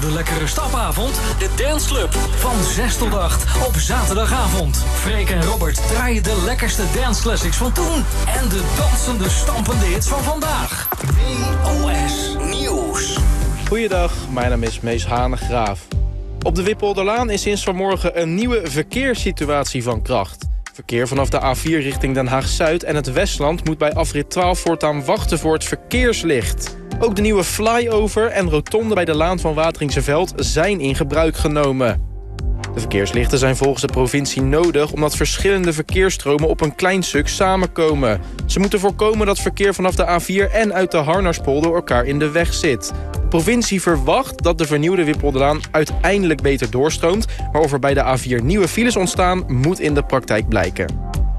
de lekkere stapavond, de Dance Club. Van 6 tot 8 op zaterdagavond. Freek en Robert draaien de lekkerste dance classics van toen. En de dansende, stampende hits van vandaag. WOS Nieuws. Goeiedag, mijn naam is Mees Hanegraaf. Op de Wippolderlaan is sinds vanmorgen een nieuwe verkeerssituatie van kracht. Verkeer vanaf de A4 richting Den Haag-Zuid en het Westland moet bij afrit 12 voortaan wachten voor het verkeerslicht. Ook de nieuwe flyover en rotonde bij de Laan van Wateringse-Veld zijn in gebruik genomen. De verkeerslichten zijn volgens de provincie nodig omdat verschillende verkeersstromen op een klein stuk samenkomen. Ze moeten voorkomen dat verkeer vanaf de A4 en uit de Harnaspolder elkaar in de weg zit. De provincie verwacht dat de vernieuwde Wippolderlaan uiteindelijk beter doorstroomt, maar of er bij de A4 nieuwe files ontstaan, moet in de praktijk blijken.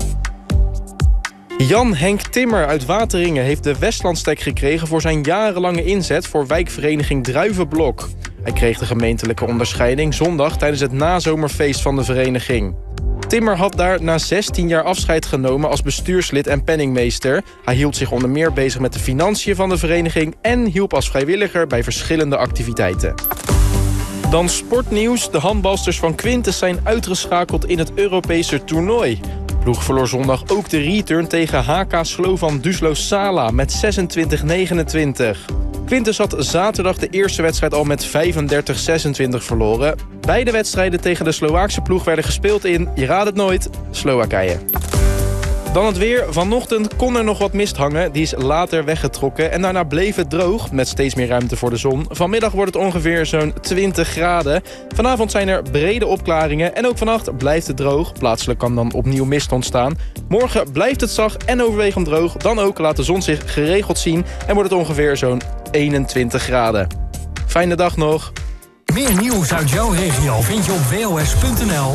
Jan Henk Timmer uit Wateringen heeft de Westlandstek gekregen voor zijn jarenlange inzet voor wijkvereniging Druivenblok. Hij kreeg de gemeentelijke onderscheiding zondag tijdens het nazomerfeest van de vereniging. Timmer had daar na 16 jaar afscheid genomen als bestuurslid en penningmeester. Hij hield zich onder meer bezig met de financiën van de vereniging en hielp als vrijwilliger bij verschillende activiteiten. Dan sportnieuws. De handbalsters van Quintus zijn uitgeschakeld in het Europese toernooi. De ploeg verloor zondag ook de return tegen HK Slovan Dušlo-Sala met 26-29. Quintus had zaterdag de eerste wedstrijd al met 35-26 verloren. Beide wedstrijden tegen de Slovaakse ploeg werden gespeeld in, je raadt het nooit, Slowakije. Dan het weer. Vanochtend kon er nog wat mist hangen. Die is later weggetrokken en daarna bleef het droog met steeds meer ruimte voor de zon. Vanmiddag wordt het ongeveer zo'n 20 graden. Vanavond zijn er brede opklaringen en ook vannacht blijft het droog. Plaatselijk kan dan opnieuw mist ontstaan. Morgen blijft het zacht en overwegend droog. Dan ook laat de zon zich geregeld zien en wordt het ongeveer zo'n 21 graden. Fijne dag nog. Meer nieuws uit jouw regio vind je op WOS.nl.